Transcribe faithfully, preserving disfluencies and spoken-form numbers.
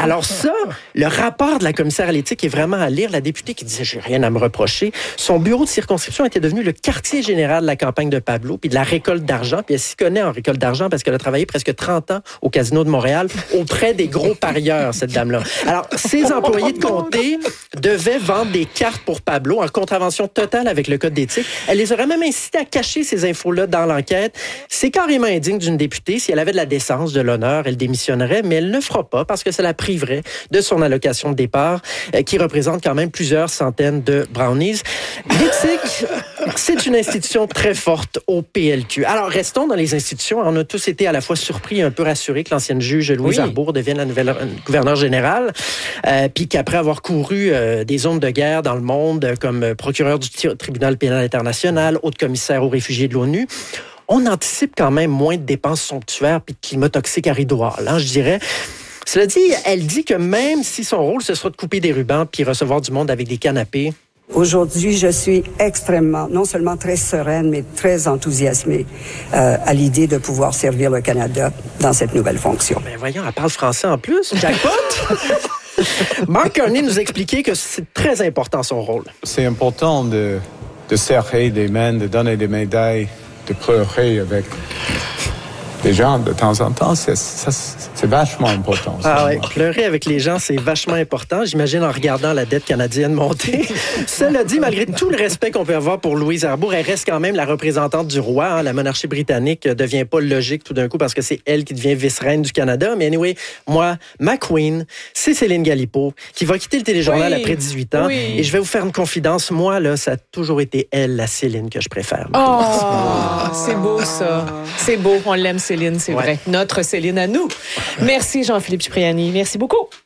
Alors ça, le rapport de la commissaire à l'éthique est vraiment à lire. La députée qui disait « j'ai rien à me reprocher », son bureau de circonscription était devenu le quartier général de la campagne de Pablo, puis de la récolte d'argent, puis elle s'y connaît en récolte d'argent parce qu'elle a travaillé presque trente ans au Casino de Montréal auprès des gros parieurs, cette dame-là. Alors, ses employés de comté devaient vendre des cartes pour Pablo en contravention totale avec le code d'éthique. Elle les aurait même incités à cacher ces infos-là dans l'enquête. C'est carrément indigne d'une députée. Si elle avait de la décence, de l'honneur, elle démissionnerait, mais elle ne le fera pas parce que ça la priverait de son allocation de départ, euh, qui représente quand même plusieurs centaines de brownies. L'éthique, c'est une institution très forte au P L Q. Alors, restons dans les institutions. On a tous été à la fois surpris et un peu rassurés que l'ancienne juge Louise oui. Arbour devienne la nouvelle gouverneure générale, euh, puis qu'après avoir couru euh, des zones de guerre dans le monde, euh, comme euh, procureur du t- tribunal pénal international, haute commissaire aux réfugiés de l'ONU, on anticipe quand même moins de dépenses somptuaires puis de climat toxique à rideau, hein, je dirais. Cela dit, elle dit que même si son rôle, ce sera de couper des rubans puis recevoir du monde avec des canapés, aujourd'hui, je suis extrêmement, non seulement très sereine, mais très enthousiasmée euh, à l'idée de pouvoir servir le Canada dans cette nouvelle fonction. Ben voyons, elle parle français en plus, jackpot! Mark Carney nous expliquait que c'est très important son rôle. C'est important de, de serrer des mains, de donner des médailles, de pleurer avec les gens de temps en temps, c'est, ça, c'est vachement important. Ah oui, pleurer avec les gens, c'est vachement important. J'imagine en regardant la dette canadienne monter. Cela dit, malgré tout le respect qu'on peut avoir pour Louise Arbour, elle reste quand même la représentante du roi. Hein. La monarchie britannique ne devient pas logique tout d'un coup parce que c'est elle qui devient vice-reine du Canada. Mais anyway, moi, ma queen, c'est Céline Galipeau, qui va quitter le téléjournal oui. après dix-huit ans. Oui. Et je vais vous faire une confidence. Moi, là, ça a toujours été elle, la Céline, que je préfère. Oh, oh, c'est beau ça. C'est beau, on l'aime Céline, c'est ouais. vrai. Notre Céline à nous. Merci Jean-Philippe Cipriani. Merci beaucoup.